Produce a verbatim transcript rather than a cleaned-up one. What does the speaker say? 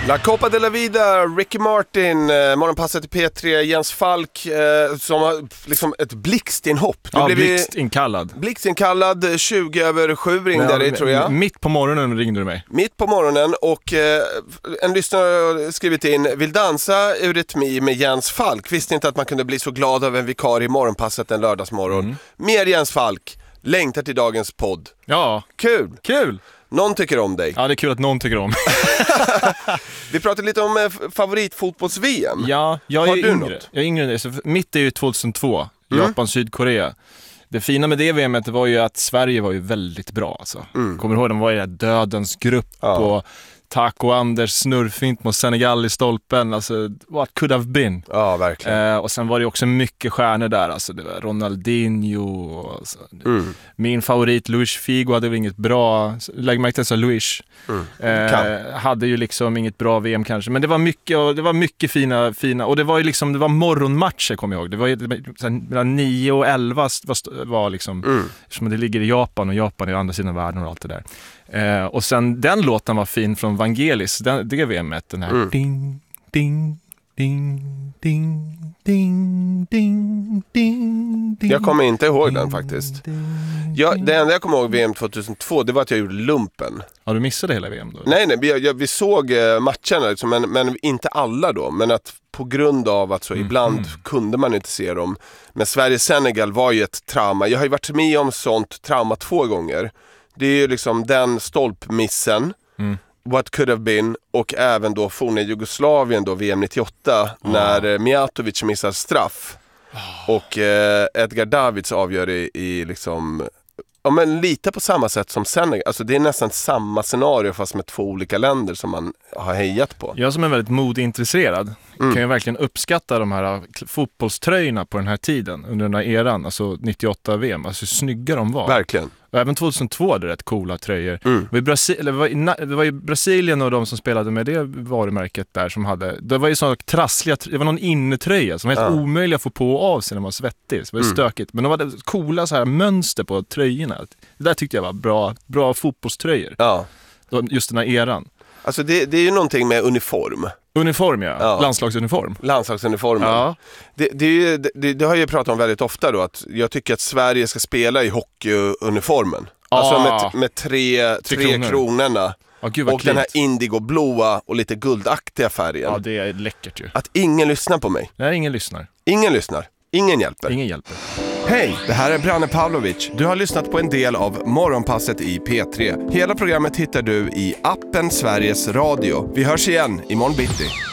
La Copa de la Vida, Ricky Martin, eh, morgonpasset i P tre, Jens Falk eh, som har liksom ett blixtinhopp. Ja, blixtinkallad. Blixtinkallad, tjugo över sju ringde jag dig, tror jag. Mitt på morgonen ringde du mig. Mitt på morgonen och eh, en lyssnare har skrivit in: vill dansa eurytmi med Jens Falk. Visste inte att man kunde bli så glad av en vikar i morgonpasset en lördagsmorgon. Mm. Mer Jens Falk, längtar till dagens podd. Ja. Kul. Kul. Någon tycker om dig. Ja, det är kul att någon tycker om. Vi pratade lite om eh, favoritfotbolls-V M. Ja, jag är Har du yngre. något? Jag är yngre. Så mitt är ju tjugohundratvå, Mm. Japan-Sydkorea. Det fina med det V M:et var ju att Sverige var ju väldigt bra. Alltså. Mm. Kommer du ihåg, de var i den dödens grupp Ja. och Taco Anders snurrfint mot Senegal i stolpen. Alltså, what could have been. Ja, verkligen. Eh, och sen var det också mycket stjärnor där. Alltså, det var Ronaldinho. Och alltså. Mm. Min favorit Luis Figo hade väl inget bra. Lägg märke till så Luis. Mm. Eh, hade ju liksom inget bra V M kanske. Men det var mycket, och det var mycket fina, fina. Och det var ju liksom, det var morgonmatcher, kommer jag ihåg. Det var ju mellan nio och elva var, var liksom. Mm. Eftersom det ligger i Japan och Japan är andra sidan världen och allt det där. Eh, och sen den låten var fin från Vangelis, den, det V M:et, den här Mm. ding, ding, ding, ding, ding, ding, ding, ding. Jag kommer inte ihåg den faktiskt. Jag, det enda jag kommer ihåg V M tjugohundratvå, det var att jag gjorde lumpen. Har du missat hela V M då? Nej, nej, vi, jag, vi såg eh, matcherna liksom, men, men inte alla då. Men att på grund av att så Mm. ibland Mm. kunde man inte se dem. Men Sverige-Senegal var ju ett trauma. Jag har ju varit med om sånt trauma två gånger. Det är ju liksom den stolpmissen, Mm. what could have been, och även då forna Jugoslavien då V M nittioåtta när eh, Mijatovic missar straff och eh, Edgar Davids avgör i, i liksom, ja, men lite på samma sätt som Senegal. Alltså det är nästan samma scenario fast med två olika länder som man har hejat på. Jag som är väldigt modeintresserad Mm. kan ju verkligen uppskatta de här fotbollströjorna på den här tiden, under den här eran, alltså nittioåtta V M, alltså hur snygga de var. Verkligen. Och även tjugohundratvå hade rätt coola tröjor. Mm. Det var, i Brasi- eller det, var i Na- det var i Brasilien och de som spelade med det varumärket där som hade, det var ju sådana trassliga, det var någon innetröja som var helt Ja. omöjlig att få på och av sig när man var svettig. Så det var Mm. stökigt. Men de hade coola så här mönster på tröjorna. Det där tyckte jag var bra, bra fotbollströjor. Ja. Just den här eran. Alltså det, det är ju någonting med uniform. Uniform, ja. Ja. Landslagsuniform. Landslagsuniformen. Ja. Det, det, är ju, det, det har jag pratat om väldigt ofta då, att jag tycker att Sverige ska spela i hockeyuniformen. Alltså Ah. med, med tre, tre, Tre kronor. kronorna. Ja, gud vad Och den här klint. indigoblåa och lite guldaktiga färgen. Ja, det är läckert ju. Att ingen lyssnar på mig. Nej, ingen lyssnar. Ingen lyssnar. Ingen hjälper. Ingen hjälper. Hej, det här är Branne Pavlovic. Du har lyssnat på en del av Morgonpasset i P tre. Hela programmet hittar du i appen Sveriges Radio. Vi hörs igen imorgon bitti.